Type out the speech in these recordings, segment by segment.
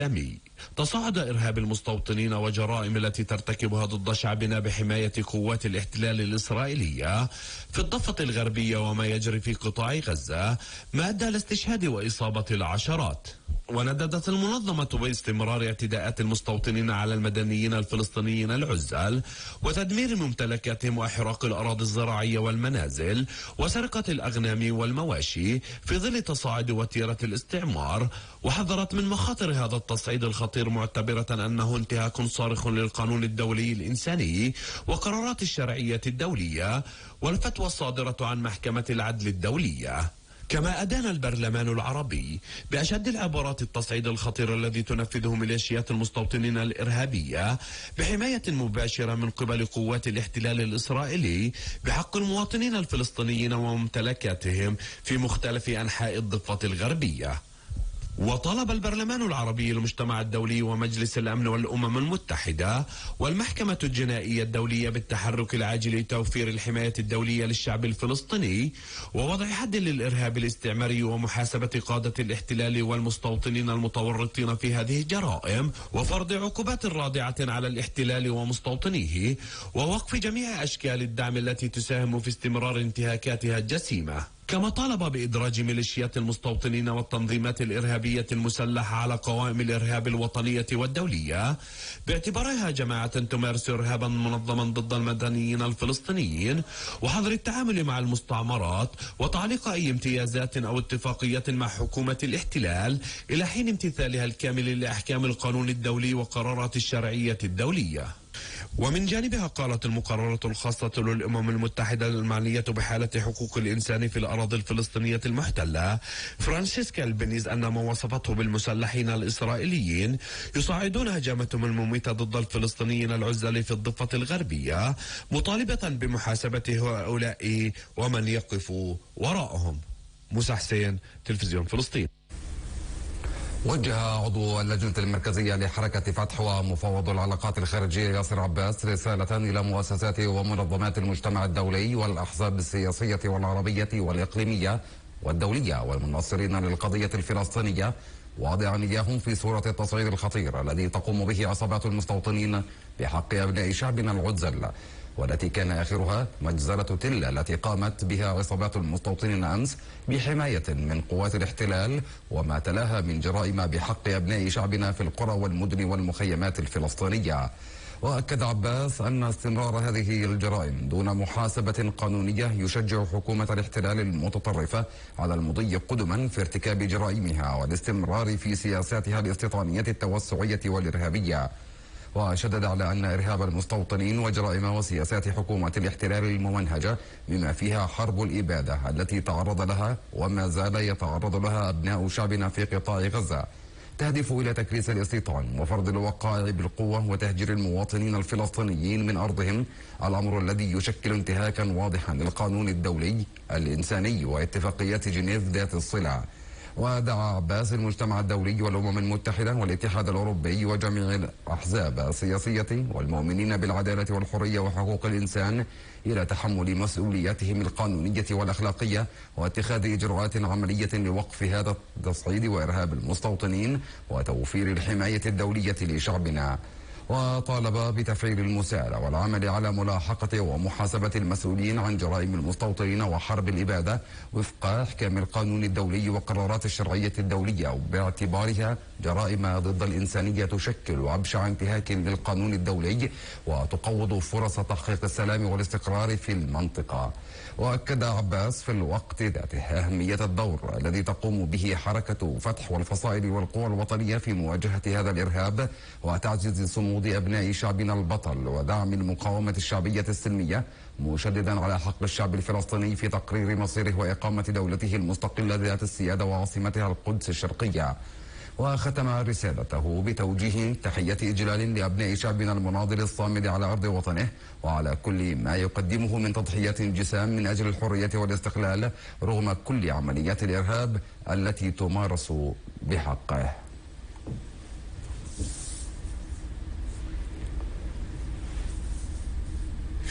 الإسلامي. تصاعد إرهاب المستوطنين وجرائم التي ترتكبها ضد شعبنا بحماية قوات الاحتلال الإسرائيلية في الضفة الغربية وما يجري في قطاع غزة ما أدى لاستشهاد وإصابة العشرات. ونددت المنظمة باستمرار اعتداءات المستوطنين على المدنيين الفلسطينيين العزل وتدمير ممتلكاتهم وإحراق الأراضي الزراعية والمنازل وسرقة الأغنام والمواشي في ظل تصاعد وتيرة الاستعمار، وحذرت من مخاطر هذا التصعيد الخطير معتبرة أنه انتهاك صارخ للقانون الدولي الإنساني وقرارات الشرعية الدولية والفتوى الصادرة عن محكمة العدل الدولية. كما أدان البرلمان العربي بأشد العبارات التصعيد الخطير الذي تنفذه ميليشيات المستوطنين الإرهابية بحماية مباشرة من قبل قوات الاحتلال الإسرائيلي بحق المواطنين الفلسطينيين وممتلكاتهم في مختلف أنحاء الضفة الغربية. وطالب البرلمان العربي المجتمع الدولي ومجلس الأمن والأمم المتحدة والمحكمة الجنائية الدولية بالتحرك العاجل لتوفير الحماية الدولية للشعب الفلسطيني ووضع حد للإرهاب الاستعماري ومحاسبة قادة الاحتلال والمستوطنين المتورطين في هذه الجرائم وفرض عقوبات رادعة على الاحتلال ومستوطنيه ووقف جميع أشكال الدعم التي تساهم في استمرار انتهاكاتها الجسيمة. كما طالب بإدراج ميليشيات المستوطنين والتنظيمات الإرهابية المسلحة على قوائم الإرهاب الوطنية والدولية باعتبارها جماعة تمارس إرهابا منظما ضد المدنيين الفلسطينيين وحظر التعامل مع المستعمرات وتعليق أي امتيازات أو اتفاقيات مع حكومة الاحتلال إلى حين امتثالها الكامل لأحكام القانون الدولي وقرارات الشرعية الدولية. ومن جانبها قالت المقررة الخاصة للأمم المتحدة المعنية بحالة حقوق الإنسان في الأراضي الفلسطينية المحتلة فرانسيسكا البنيز أن ما وصفته بالمسلحين الإسرائيليين يصعدون هجماتهم المميتة ضد الفلسطينيين العزل في الضفة الغربية مطالبة بمحاسبة هؤلاء ومن يقف وراءهم. موسى حسين، تلفزيون فلسطين. وجه عضو اللجنة المركزية لحركة فتح ومفوض العلاقات الخارجية ياسر عباس رسالة إلى مؤسسات ومنظمات المجتمع الدولي والأحزاب السياسية والعربية والإقليمية والدولية والمناصرين للقضية الفلسطينية، واضعا إياهم في صورة التصعيد الخطير الذي تقوم به عصابات المستوطنين بحق أبناء شعبنا العزل، والتي كان آخرها مجزرة تل التي قامت بها عصابات المستوطنين أمس بحماية من قوات الاحتلال وما تلاها من جرائم بحق أبناء شعبنا في القرى والمدن والمخيمات الفلسطينية. وأكد عباس أن استمرار هذه الجرائم دون محاسبة قانونية يشجع حكومة الاحتلال المتطرفة على المضي قدما في ارتكاب جرائمها والاستمرار في سياساتها الاستيطانية التوسعية والإرهابية. وشدد على أن إرهاب المستوطنين وجرائم وسياسات حكومة الاحتلال الممنهجة بما فيها حرب الإبادة التي تعرض لها وما زال يتعرض لها أبناء شعبنا في قطاع غزة تهدف إلى تكريس الاستيطان وفرض الوقائع بالقوة وتهجير المواطنين الفلسطينيين من أرضهم، الأمر الذي يشكل انتهاكا واضحا للقانون الدولي الإنساني واتفاقيات جنيف ذات الصلة. ودعا عباس المجتمع الدولي والأمم المتحدة والاتحاد الأوروبي وجميع الأحزاب السياسية والمؤمنين بالعدالة والحرية وحقوق الإنسان إلى تحمل مسؤولياتهم القانونية والأخلاقية واتخاذ إجراءات عملية لوقف هذا التصعيد وإرهاب المستوطنين وتوفير الحماية الدولية لشعبنا. وطالب بتفعيل المساءلة والعمل على ملاحقة ومحاسبة المسؤولين عن جرائم المستوطنين وحرب الإبادة وفق أحكام القانون الدولي وقرارات الشرعية الدولية باعتبارها جرائم ضد الإنسانية تشكل أبشع انتهاك للقانون الدولي وتقوض فرص تحقيق السلام والاستقرار في المنطقة. وأكد عباس في الوقت ذاته أهمية الدور الذي تقوم به حركة فتح والفصائل والقوى الوطنية في مواجهة هذا الإرهاب وتعزيز صمود أبناء شعبنا البطل ودعم المقاومة الشعبية السلمية، مشددا على حق الشعب الفلسطيني في تقرير مصيره وإقامة دولته المستقلة ذات السيادة وعاصمتها القدس الشرقية. وختم رسالته بتوجيه تحية إجلال لأبناء شعبنا المناضل الصامد على أرض وطنه وعلى كل ما يقدمه من تضحيات جسام من أجل الحرية والاستقلال رغم كل عمليات الإرهاب التي تمارس بحقه.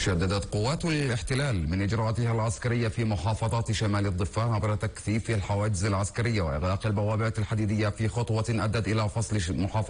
شددت قوات الاحتلال من إجراءاتها العسكرية في محافظات شمال الضفة عبر تكثيف الحواجز العسكرية وإغلاق البوابات الحديدية في خطوة أدت إلى فصل محافظة